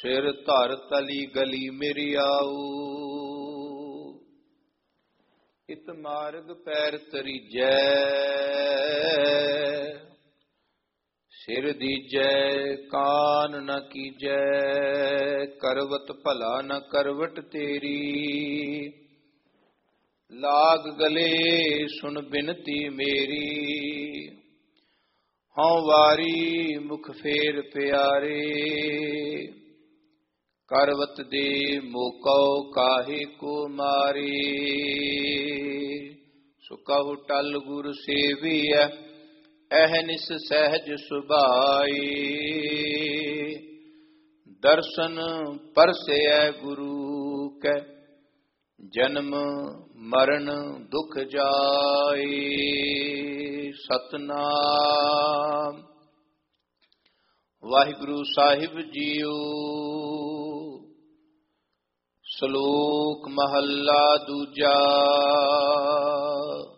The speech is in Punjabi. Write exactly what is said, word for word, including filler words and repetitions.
ਸਿਰ ਧਰ ਤਲੀ ਗਲੀ ਮੇਰੀ ਆਊ। ਇਤ ਮਾਰਗ ਪੈਰ ਤਰੀਜੈ ਸਿਰ ਦੀਜੈ ਕਾਨ ਨ ਕੀਜੈ। ਕਰਵਤ ਭਲਾ ਨ ਕਰਵਟ ਤੇਰੀ ਲਾਗ ਗਲੇ ਸੁਣ ਬਿਨਤੀ ਮੇਰੀ। ਹਉ ਵਾਰੀ ਮੁਖ ਫੇਰ ਪਿਆਰੇ ਕਰਵਤ ਦੇ ਮੋਕਉ ਕਾਹੇ ਕੋ ਮਾਰੇ। ਸੋ ਕਹੂ ਟਲ ਗੁਰ ਸੇਵੀਐ ਅਹਨਿਸ ਸਹਿਜ ਸੁਭਾਈ। ਦਰਸ਼ਨ ਪਰਸੈ ਗੁਰੂ ਕੈ ਜਨਮ ਮਰਨ ਦੁਖ ਜਾਏ। ਸਤਨਾਮ ਵਾਹਿਗੁਰੂ ਸਾਹਿਬ ਜੀਓ। ਸ਼ਲੋਕ ਮਹੱਲਾ ਦੂਜਾ।